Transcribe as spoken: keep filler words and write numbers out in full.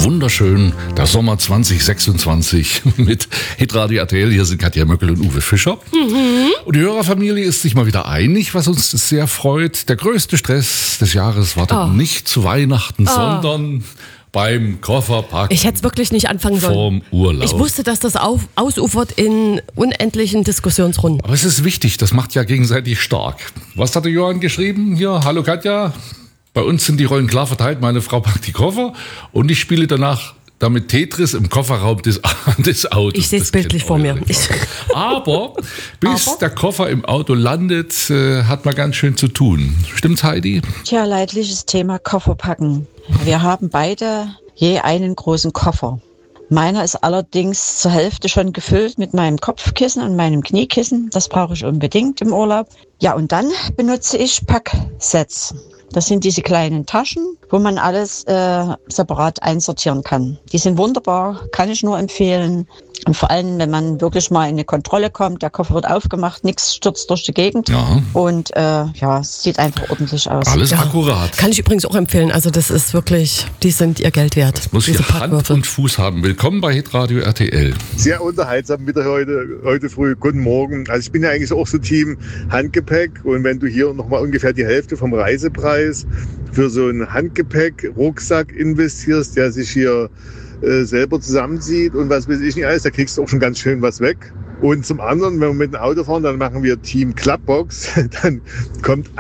wunderschön, der Sommer zwanzig sechsundzwanzig mit Hitradio R T L. Hier sind Katja Möckel und Uwe Fischer. Mhm. Und die Hörerfamilie ist sich mal wieder einig, was uns sehr freut. Der größte Stress des Jahres wartet oh. nicht zu Weihnachten, oh. sondern beim Kofferpacken. Ich hätte es wirklich nicht anfangen sollen. Vorm Urlaub. Ich wusste, dass das auf, ausufert in unendlichen Diskussionsrunden. Aber es ist wichtig, das macht ja gegenseitig stark. Was hat der Johann geschrieben? Hier, hallo Katja. Bei uns sind die Rollen klar verteilt. Meine Frau packt die Koffer und ich spiele danach damit Tetris im Kofferraum des, des Autos. Ich sehe es bildlich vor mir. Ich Aber bis Aber? der Koffer im Auto landet, äh, hat man ganz schön zu tun. Stimmt's, Heidi? Tja, leidliches Thema Kofferpacken. Wir haben beide je einen großen Koffer. Meiner ist allerdings zur Hälfte schon gefüllt mit meinem Kopfkissen und meinem Kniekissen. Das brauche ich unbedingt im Urlaub. Ja, und dann benutze ich Packsets. Das sind diese kleinen Taschen, wo man alles äh, separat einsortieren kann. Die sind wunderbar, kann ich nur empfehlen. Und vor allem, wenn man wirklich mal in eine Kontrolle kommt, der Koffer wird aufgemacht, nichts stürzt durch die Gegend. Ja. Und äh, ja, es sieht einfach ordentlich aus. Alles Ja. akkurat. Kann ich übrigens auch empfehlen. Also das ist wirklich, die sind ihr Geld wert. Das muss diese hier Hand Packwürfel. und Fuß haben. Willkommen bei Hitradio R T L. Sehr unterhaltsam wieder heute, heute früh. Guten Morgen. Also ich bin ja eigentlich auch so Team Handgepäck. Und wenn du hier nochmal ungefähr die Hälfte vom Reisepreis für so einen Handgepäck-Rucksack investierst, der sich hier äh, selber zusammenzieht und was weiß ich nicht alles, da kriegst du auch schon ganz schön was weg. Und zum anderen, wenn wir mit dem Auto fahren, dann machen wir Team Clubbox. Dann kommt